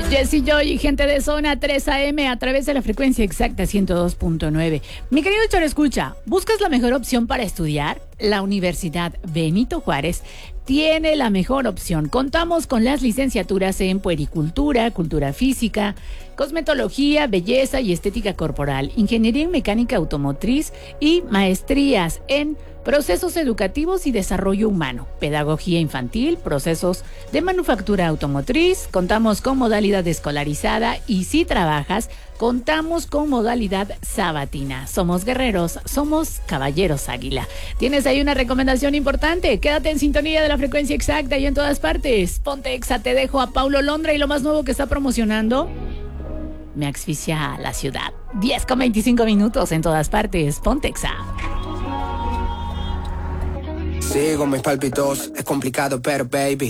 Jessy Joy y gente de Zona 3 AM a través de la frecuencia exacta 102.9. Mi querido Choro Escucha, ¿buscas la mejor opción para estudiar? La Universidad Benito Juárez tiene la mejor opción. Contamos con las licenciaturas en puericultura, cultura física, cosmetología, belleza y estética corporal, ingeniería en mecánica automotriz y maestrías en procesos educativos y desarrollo humano, pedagogía infantil, procesos de manufactura automotriz. Contamos con modalidad escolarizada y si trabajas, contamos con modalidad sabatina. Somos guerreros, somos caballeros águila. Tienes ahí una recomendación importante. Quédate en sintonía de la frecuencia exacta y en todas partes. Ponte Exa, te dejo a Paulo Londra y lo más nuevo que está promocionando. Me asfixia la ciudad. 10:25 minutos en todas partes. Ponte Exa. Sigo mis palpitos, es complicado pero baby